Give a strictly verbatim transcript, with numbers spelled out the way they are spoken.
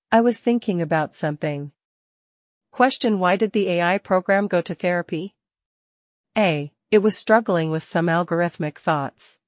I was thinking about something. Question: Why did the A I program go to therapy? A. It was struggling with some algorithmic thoughts.